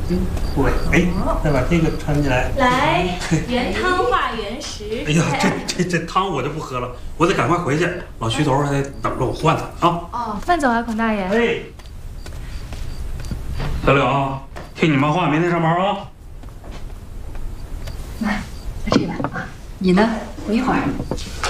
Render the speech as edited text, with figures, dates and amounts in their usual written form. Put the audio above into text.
对，哎，再把这个穿起来。 来，原汤化原食。 哎呀，这汤我就不喝了，我得赶快回去，老徐头还得等着我换呢啊。 哦，慢走啊，孔大爷。 哎，小柳啊，听你妈话，明天上班啊。 来，就这碗啊。你呢？你一会儿。